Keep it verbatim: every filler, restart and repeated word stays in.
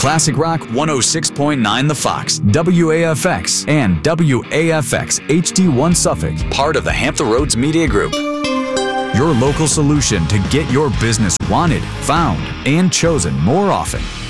Classic Rock one oh six point nine The Fox, W A F X, and W A F X H D one Suffolk, part of the Hampton Roads Media Group. Your local solution to get your business wanted, found, and chosen more often.